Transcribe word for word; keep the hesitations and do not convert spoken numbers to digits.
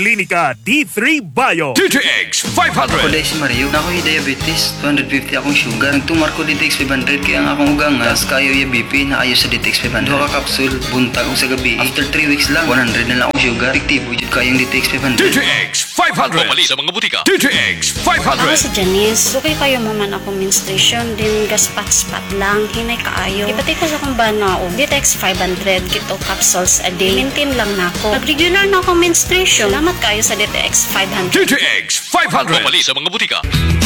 Klinika D three Bio. D T X five Ako hundred. dahil si Mario, na ako yung diabetes, two fifty akong sugar. Nagtumar ko D T X five hundred kaya ang akong ugangas, kayo yung B P na ayos sa D T X five hundred. Duha ka kapsul, buntag ko sa gabi. After three weeks lang, one hundred na lang akong sugar. Epektibo yun kayong D T X five hundred. D T X five hundred. Pumali sa mga butika. D T X five Ako hundred. si Janice. Okay kayo mo man ako menstruation, din gaspat-spat lang, hinay kaayo. Ipatay ko sa kong banao, D T X five hundred, kito capsules a day. Maintain lang na ako. Pag-regular na ako menstruation, salamat kayo sa D T X five hundred. D T X five hundred. Pumali sa mga butika.